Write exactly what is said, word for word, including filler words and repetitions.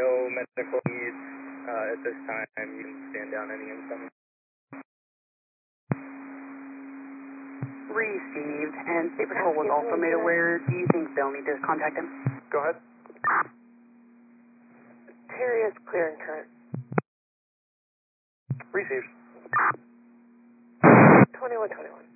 no medical needs uh, at this time. You can stand down any incoming. Received, and State Patrol was also made aware. Do you think they'll need to contact him? Go ahead. Terry is clear and current. Received. twenty-one twenty-one.